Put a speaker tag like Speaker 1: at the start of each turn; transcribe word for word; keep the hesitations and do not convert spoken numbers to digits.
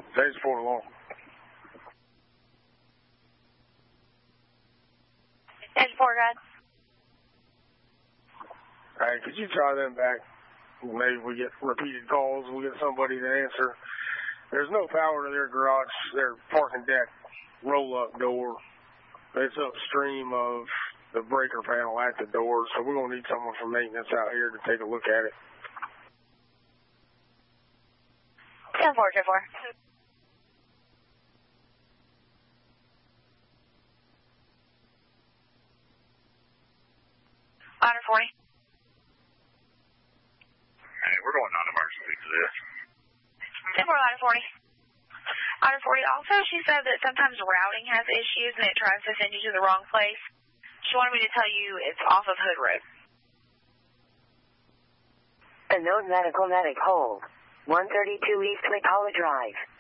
Speaker 1: Thanks for the long.
Speaker 2: Thanks for guys.
Speaker 1: All right, could you try them back? Maybe we get repeated calls. We get somebody to answer. There's no power to their garage, their parking deck roll-up door. It's upstream of the breaker panel at the door, so we're going to need someone from maintenance out here to take a look at it.
Speaker 2: ten four, ten four. one forty.
Speaker 3: Hey, we're going on emergency for this.
Speaker 2: ten four, one forty. one forty. Also, she said that sometimes routing has issues and it tries to send you to the wrong place. She wanted me to tell you it's off of Hood Road.
Speaker 4: A known medical medic hold. one thirty-two East McCullough Drive.